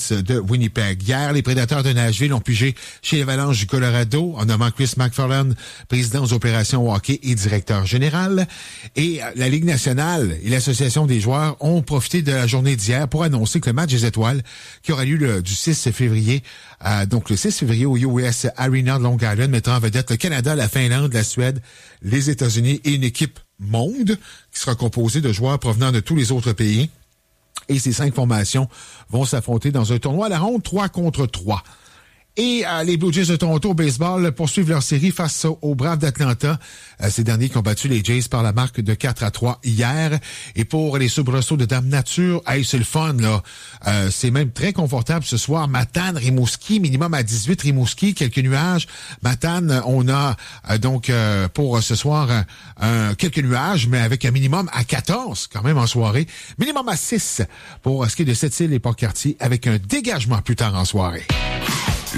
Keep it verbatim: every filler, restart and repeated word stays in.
Knights de Winnipeg. Hier, les Prédateurs de Nashville ont pigé chez l'Avalanche du Colorado en nommant Chris McFarland président aux opérations hockey et directeur général. Et la Ligue nationale et l'Association des joueurs ont profité de la journée d'hier pour annoncer que le match des étoiles qui aura lieu le, du six février, euh, donc le six février au U S Arena de Long Island, mettra en vedette le Canada, la Finlande, la Suède, les États-Unis et une équipe monde qui sera composée de joueurs provenant de tous les autres pays. Et ces cinq formations vont s'affronter dans un tournoi à la ronde trois contre trois. Et euh, les Blue Jays de Toronto au baseball poursuivent leur série face aux Braves d'Atlanta. Euh, ces derniers qui ont battu les Jays par la marque de quatre à trois hier. Et pour les soubresauts de Dame Nature, hey, c'est le fun, là. Euh, c'est même très confortable ce soir. Matane, Rimouski, minimum à dix-huit, Rimouski, quelques nuages. Matane, on a euh, donc euh, pour ce soir euh, quelques nuages, mais avec un minimum à quatorze quand même en soirée. Minimum à six pour ce qui est de Sept-Îles et Port-Cartier avec un dégagement plus tard en soirée.